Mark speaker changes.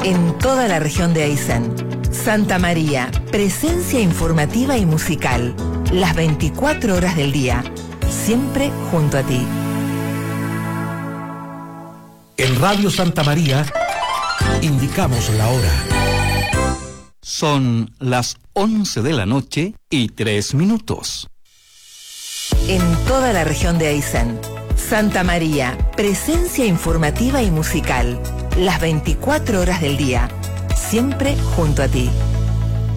Speaker 1: en toda la región de Aysén. Santa María, presencia informativa y musical, las 24 horas del día, siempre junto a ti.
Speaker 2: En Radio Santa María, indicamos la hora.
Speaker 3: Son las 11 de la noche y 3 minutos.
Speaker 1: En toda la región de Aysén. Santa María, presencia informativa y musical, las 24 horas del día, siempre junto a ti.